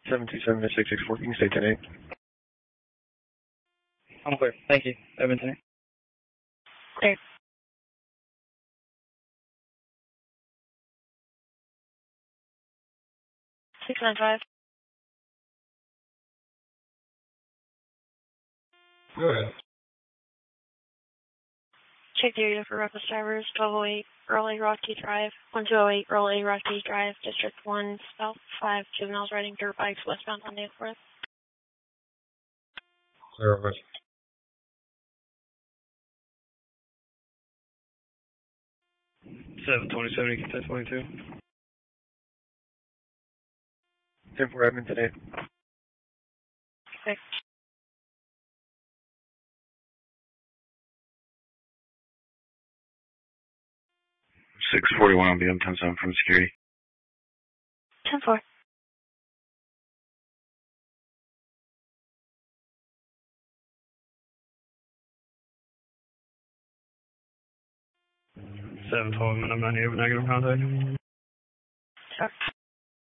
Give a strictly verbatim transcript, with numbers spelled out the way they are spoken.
seven two seven six six four. You can stay ten eight. I'm clear. Thank you. Seven ten eight. Clear. six nine five. Go ahead. Check the area for reckless drivers. twelve oh eight Earl A. Rocky Drive. one two oh eight Earl A. Rocky Drive, District one, South five. Juveniles riding dirt bikes westbound on Danforth. Clear over. seven twenty-seven, ten twenty-two. ten four admin today. Six. six forty-one on B M ten seven from security. ten four. seven twelve, I'm not here with negative contact. Sure.